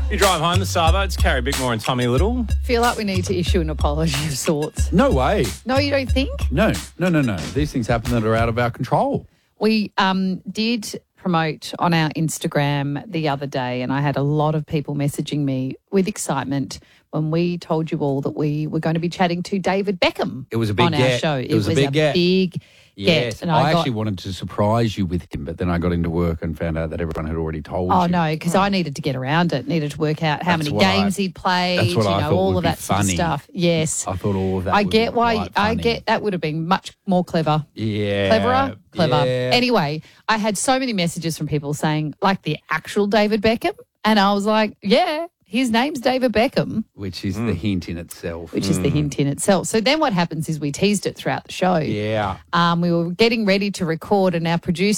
You drive home the Savo. It's Carrie Bickmore and Tommy Little. Feel like we need to issue an apology of sorts. No way. No, you don't think? No. These things happen that are out of our control. We did promote on our Instagram the other day, and I had a lot of people messaging me with excitement when we told you all that we were going to be chatting to David Beckham. It was a big on our get. show. It was a big get. Big Yes, get. And I actually wanted to surprise you with him, but then I got into work and found out that everyone had already told you. Oh, no, because I needed to get around it, needed to work out how many games he'd played, that's what I thought all would of be that sort of funny. stuff. Yes. I thought all of that I would get be why. quite I funny. get that would have been much more clever. Yeah. Cleverer? Clever. Yeah. Anyway, I had so many messages from people saying, like, the actual David Beckham. And I was like, yeah, his name's David Beckham. Which is the hint in itself. Which is the hint in itself. So then what happens is we teased it throughout the show. Yeah. We were getting ready to record, and our producer